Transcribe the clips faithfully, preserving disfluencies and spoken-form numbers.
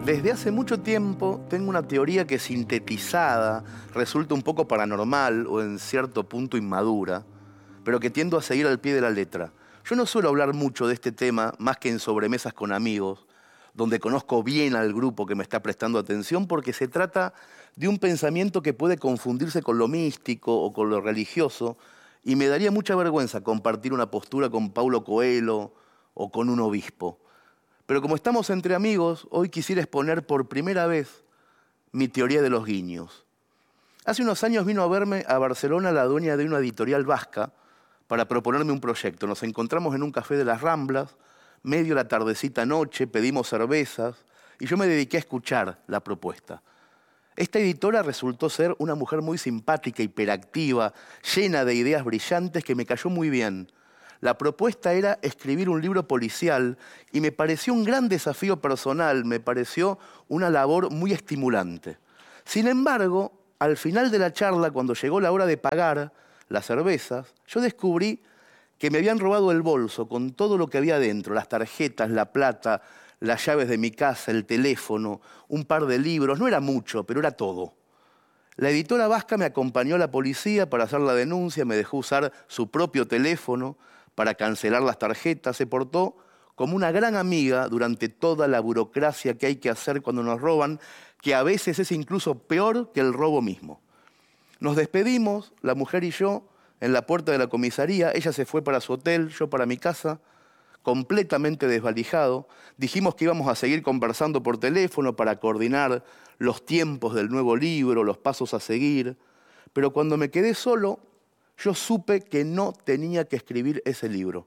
Desde hace mucho tiempo tengo una teoría que sintetizada resulta un poco paranormal o en cierto punto inmadura, pero que tiendo a seguir al pie de la letra. Yo no suelo hablar mucho de este tema más que en sobremesas con amigos, donde conozco bien al grupo que me está prestando atención, porque se trata de un pensamiento que puede confundirse con lo místico o con lo religioso, y me daría mucha vergüenza compartir una postura con Paulo Coelho o con un obispo. Pero como estamos entre amigos, hoy quisiera exponer por primera vez mi teoría de los guiños. Hace unos años vino a verme a Barcelona la dueña de una editorial vasca para proponerme un proyecto. Nos encontramos en un café de las Ramblas, medio la tardecita noche, pedimos cervezas y yo me dediqué a escuchar la propuesta. Esta editora resultó ser una mujer muy simpática, hiperactiva, llena de ideas brillantes que me cayó muy bien. La propuesta era escribir un libro policial y me pareció un gran desafío personal, me pareció una labor muy estimulante. Sin embargo, al final de la charla, cuando llegó la hora de pagar las cervezas, yo descubrí que me habían robado el bolso con todo lo que había dentro, las tarjetas, la plata, las llaves de mi casa, el teléfono, un par de libros, no era mucho, pero era todo. La editora vasca me acompañó a la policía para hacer la denuncia, me dejó usar su propio teléfono para cancelar las tarjetas, se portó como una gran amiga durante toda la burocracia que hay que hacer cuando nos roban, que a veces es incluso peor que el robo mismo. Nos despedimos, la mujer y yo, en la puerta de la comisaría. Ella se fue para su hotel, yo para mi casa, completamente desvalijado. Dijimos que íbamos a seguir conversando por teléfono para coordinar los tiempos del nuevo libro, los pasos a seguir. Pero cuando me quedé solo, yo supe que no tenía que escribir ese libro.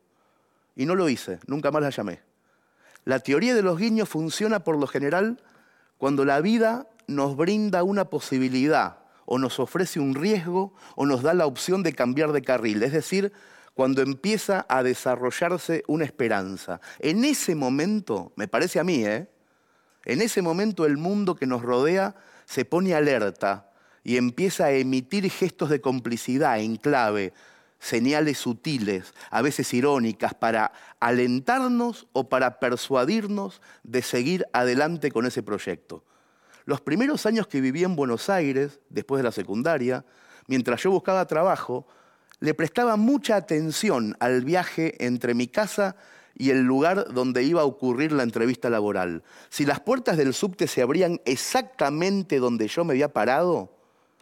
Y no lo hice, nunca más la llamé. La teoría de los guiños funciona por lo general cuando la vida nos brinda una posibilidad, o nos ofrece un riesgo, o nos da la opción de cambiar de carril. Es decir, cuando empieza a desarrollarse una esperanza. En ese momento, me parece a mí, ¿eh? En ese momento el mundo que nos rodea se pone alerta y empieza a emitir gestos de complicidad en clave, señales sutiles, a veces irónicas, para alentarnos o para persuadirnos de seguir adelante con ese proyecto. Los primeros años que viví en Buenos Aires, después de la secundaria, mientras yo buscaba trabajo, le prestaba mucha atención al viaje entre mi casa y el lugar donde iba a ocurrir la entrevista laboral. Si las puertas del subte se abrían exactamente donde yo me había parado,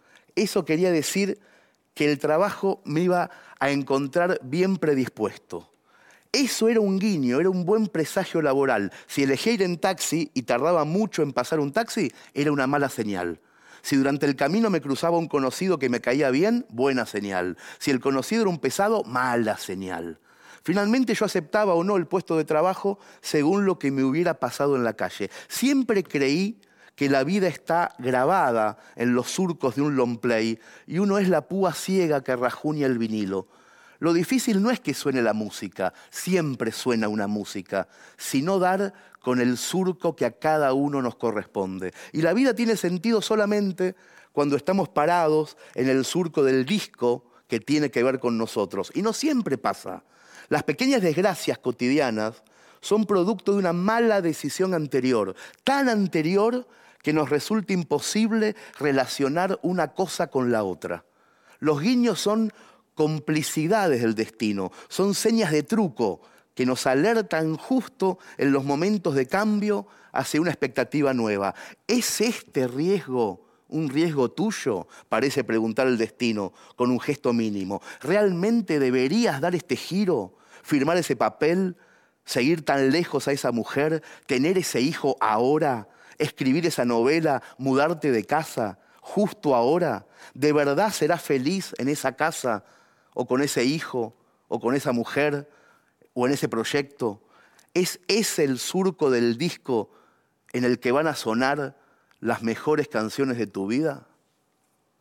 eso quería decir que el trabajo me iba a encontrar bien predispuesto. Eso era un guiño, era un buen presagio laboral. Si elegía ir en taxi y tardaba mucho en pasar un taxi, era una mala señal. Si durante el camino me cruzaba un conocido que me caía bien, buena señal. Si el conocido era un pesado, mala señal. Finalmente yo aceptaba o no el puesto de trabajo según lo que me hubiera pasado en la calle. Siempre creí que la vida está grabada en los surcos de un long play y uno es la púa ciega que rajuña el vinilo. Lo difícil no es que suene la música, siempre suena una música, sino dar con el surco que a cada uno nos corresponde. Y la vida tiene sentido solamente cuando estamos parados en el surco del disco que tiene que ver con nosotros. Y no siempre pasa. Las pequeñas desgracias cotidianas son producto de una mala decisión anterior, tan anterior que nos resulta imposible relacionar una cosa con la otra. Los guiños son complicidades del destino, son señas de truco que nos alertan justo en los momentos de cambio hacia una expectativa nueva. ¿Es este riesgo un riesgo tuyo? Parece preguntar el destino con un gesto mínimo. ¿Realmente deberías dar este giro, firmar ese papel, seguir tan lejos a esa mujer, tener ese hijo ahora, escribir esa novela, mudarte de casa justo ahora? ¿De verdad serás feliz en esa casa o con ese hijo o con esa mujer o en ese proyecto? ¿Es ese el surco del disco en el que van a sonar las mejores canciones de tu vida?